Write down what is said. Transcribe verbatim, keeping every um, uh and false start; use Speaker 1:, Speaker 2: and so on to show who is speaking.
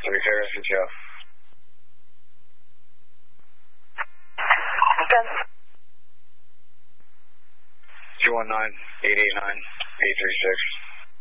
Speaker 1: three K S C T L.
Speaker 2: Okay.
Speaker 1: two one nine, eight eight nine, eight three six.